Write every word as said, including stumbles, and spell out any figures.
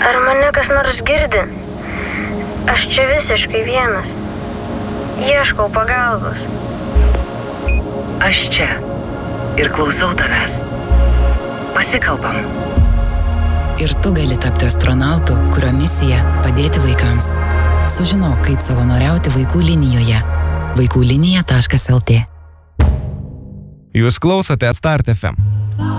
Ar mane kas nors girdi? Aš čia visiškai vienas. Ieškau pagalbos. Aš čia ir klausau tavęs. Pasikalbam. Ir tu gali tapti astronautu, kurio misija padėti vaikams. Sužinok, kaip savanoriauti vaikų linijoje. vaikų linija taškas el tė. Jūs klausote Start ef em.